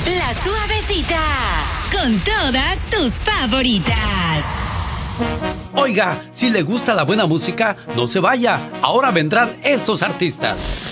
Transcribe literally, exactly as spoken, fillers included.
La Suavecita, con todas tus favoritas. Oiga, si le gusta la buena música, no se vaya. Ahora vendrán estos artistas.